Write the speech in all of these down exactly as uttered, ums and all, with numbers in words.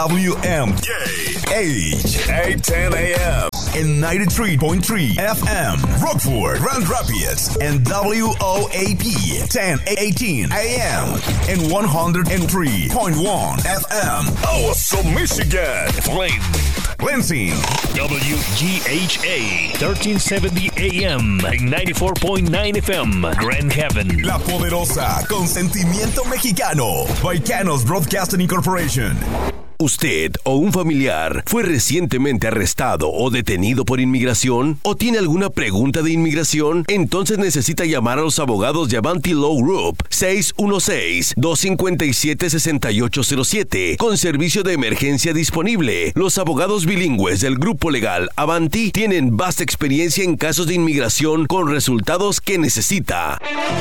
W M K H eight ten A M and ninety-three point three F M Rockford, Grand Rapids, and W O A P ten eighteen A M and one hundred three point one F M Awesome, Michigan, Flint, Lansing, W G H A thirteen seventy A M and ninety-four point nine F M Grand Haven, La Poderosa, con sentimiento mexicano, Vaicanos Broadcasting Incorporation. ¿Usted o un familiar fue recientemente arrestado o detenido por inmigración? ¿O tiene alguna pregunta de inmigración? Entonces necesita llamar a los abogados de Avanti Law Group seis uno seis, dos cinco siete, seis ocho cero siete con servicio de emergencia disponible. Los abogados bilingües del grupo legal Avanti tienen vasta experiencia en casos de inmigración con resultados que necesita.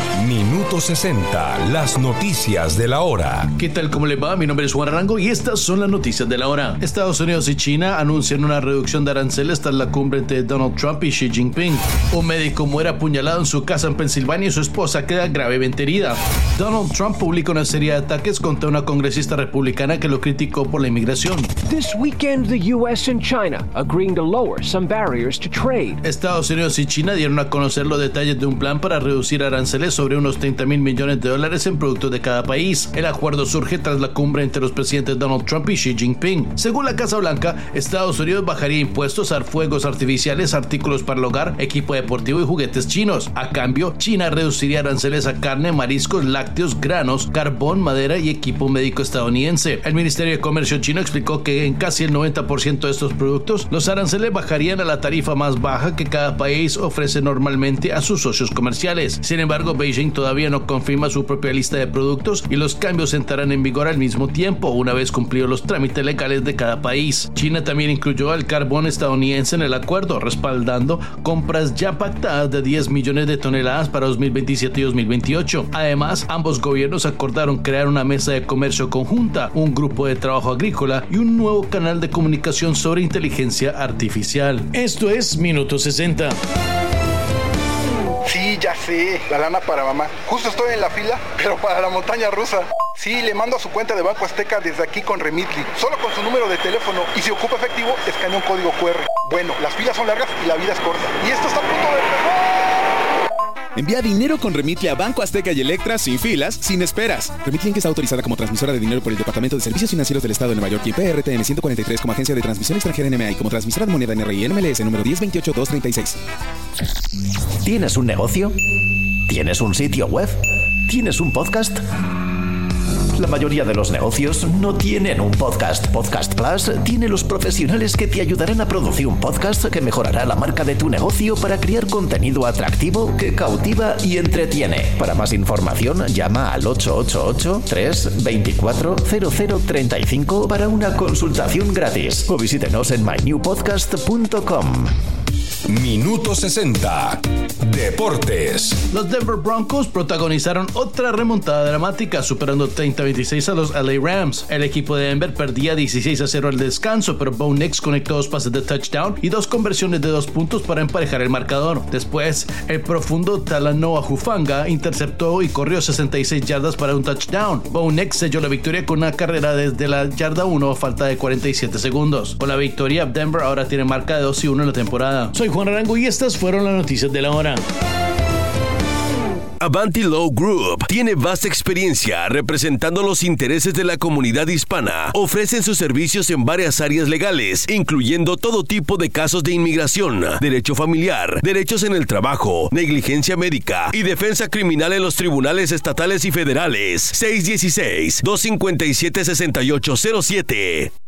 Minuto sesenta, las noticias de la hora. ¿Qué tal? ¿Cómo le va? Mi nombre es Juan Arango y estas son las noticias de la hora. Estados Unidos y China anuncian una reducción de aranceles tras la cumbre entre Donald Trump y Xi Jinping. Un médico muere apuñalado en su casa en Pensilvania y su esposa queda gravemente herida. Donald Trump publica una serie de ataques contra una congresista republicana que lo criticó por la inmigración. This weekend, the U S and China agreeing to lower some barriers to trade. Estados Unidos y China dieron a conocer los detalles de un plan para reducir aranceles sobre unos treinta mil millones de dólares en productos de cada país. El acuerdo surge tras la cumbre entre los presidentes Donald Trump y Xi Jinping. Según la Casa Blanca, Estados Unidos bajaría impuestos a fuegos artificiales, artículos para el hogar, equipo deportivo y juguetes chinos. A cambio, China reduciría aranceles a carne, mariscos, lácteos, granos, carbón, madera y equipo médico estadounidense. El Ministerio de Comercio chino explicó que en casi el noventa por ciento de estos productos, los aranceles bajarían a la tarifa más baja que cada país ofrece normalmente a sus socios comerciales. Sin embargo, Beijing todavía no confirma su propia lista de productos y los cambios entrarán en vigor al mismo tiempo, una vez cumplidos los trámites legales de cada país. China también incluyó al carbón estadounidense en el acuerdo, respaldando compras ya pactadas de diez millones de toneladas para dos mil veintisiete y dos mil veintiocho. Además, ambos gobiernos acordaron crear una mesa de comercio conjunta, un grupo de trabajo agrícola y un nuevo canal de comunicación sobre inteligencia artificial. Esto es Minuto sesenta. Sí, ya sé, la lana para mamá. Justo estoy en la fila, pero para la montaña rusa. Sí, le mando a su cuenta de Banco Azteca desde aquí con Remitly, solo con su número de teléfono, y si ocupa efectivo, escanea un código cu erre. Bueno, las filas son largas y la vida es corta. Y esto está a punto de empezar. Envía dinero con Remitly a Banco Azteca y Electra sin filas, sin esperas. Remitly está autorizada como transmisora de dinero por el Departamento de Servicios Financieros del Estado de Nueva York y P R T N ciento cuarenta y tres como agencia de transmisión extranjera N M A y como transmisora de moneda N R I N M L S número diez veintiocho dos treinta y seis. ¿Tienes un negocio? ¿Tienes un sitio web? ¿Tienes un podcast? La mayoría de los negocios no tienen un podcast. Podcast Plus tiene los profesionales que te ayudarán a producir un podcast que mejorará la marca de tu negocio para crear contenido atractivo que cautiva y entretiene. Para más información, llama al ocho ocho ocho, tres dos cuatro, cero cero tres cinco para una consultación gratis o visítenos en my new podcast punto com. Minuto sesenta. Deportes. Los Denver Broncos protagonizaron otra remontada dramática, superando treinta a veintiséis a los L A Rams. El equipo de Denver perdía dieciséis a cero al descanso, pero Bo Nix conectó dos pases de touchdown y dos conversiones de dos puntos para emparejar el marcador. Después, el profundo Talanoa Hufanga interceptó y corrió sesenta y seis yardas para un touchdown. Bo Nix selló la victoria con una carrera desde la yarda uno a falta de cuarenta y siete segundos. Con la victoria, Denver ahora tiene marca de dos y uno en la temporada. Soy Juan Arango y estas fueron las noticias de la hora. Avanti Law Group tiene vasta experiencia representando los intereses de la comunidad hispana. Ofrecen sus servicios en varias áreas legales, incluyendo todo tipo de casos de inmigración, derecho familiar, derechos en el trabajo, negligencia médica y defensa criminal en los tribunales estatales y federales. seis uno seis, dos cinco siete, seis ocho cero siete.